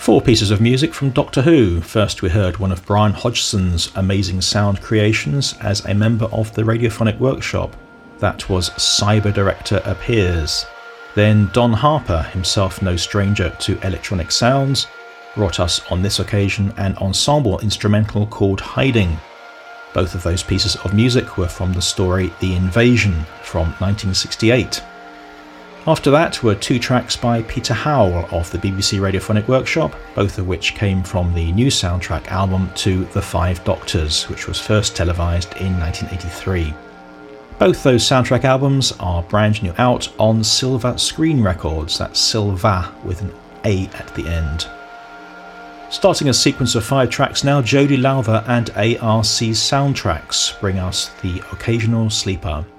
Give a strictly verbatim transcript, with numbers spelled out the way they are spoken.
Four pieces of music from Doctor Who. First we heard one of Brian Hodgson's amazing sound creations as a member of the Radiophonic Workshop. That was Cyber Director Appears. Then Don Harper, himself no stranger to electronic sounds, brought us on this occasion an ensemble instrumental called Hiding. Both of those pieces of music were from the story The Invasion from nineteen sixty-eight. After that were two tracks by Peter Howell of the B B C Radiophonic Workshop, both of which came from the new soundtrack album to The Five Doctors, which was first televised in nineteen eighty-three. Both those soundtrack albums are brand new out on Silva Screen Records, that's Silva with an A at the end. Starting a sequence of five tracks now, Jody Lowther and A R C Soundtracks bring us The Occasional Sleeper.